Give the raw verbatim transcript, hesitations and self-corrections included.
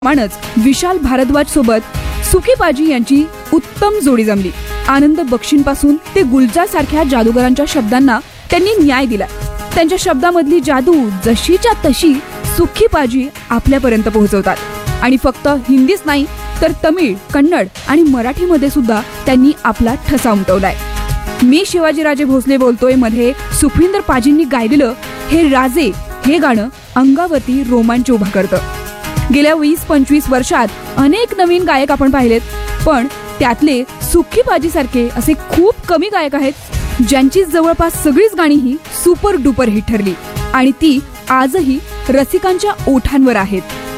मानच विशाल भारद्वाज सोबत सुखी पाजी यांची उत्तम जोडी जमली। आनंद बक्षींपासून ते गुलजार सारख्या जादूगरांच्या शब्दांना त्यांनी न्याय दिला। त्यांच्या शब्दामधली जादू जशीच्या तशी सुखी पाजी आपल्यापर्यंत पोहोचवतात आणि फक्त हिंदीच नाही तर तमिळ, कन्नड आणि मराठीमध्ये सुद्धा त्यांनी आपला ठसा उमटवलाय। मी शिवाजीराजे भोसले बोलतोय मध्ये सुखविंदर पाजींनी गायलेलं हे राजे हे गाणं अंगावरती रोमांच उभा करतं। गेल्या वीस पंचवीस वर्षात अनेक नवीन गायक आपण पाहिलेत, पण त्यातले सुखी पाजी सारखे असे खूप कमी गायक आहेत ज्यांची जवळपास सगळीच गाणी ही सुपर डुपर हिट ठरली आणि ती आजही रसिकांच्या ओठांवर आहेत।